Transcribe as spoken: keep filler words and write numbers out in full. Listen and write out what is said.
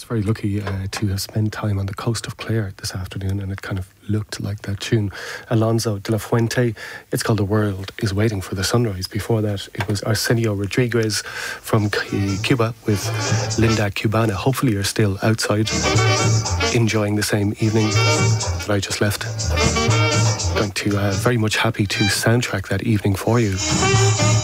very lucky uh, to have spent time on the coast of Clare this afternoon, and it kind of looked like that tune. Alonso de la Fuente, it's called The World is Waiting for the Sunrise. Before that, it was Arsenio Rodriguez from Cuba with Linda Cubana. Hopefully you're still outside enjoying the same evening that I just left. Going to uh, very much happy to soundtrack that evening for you.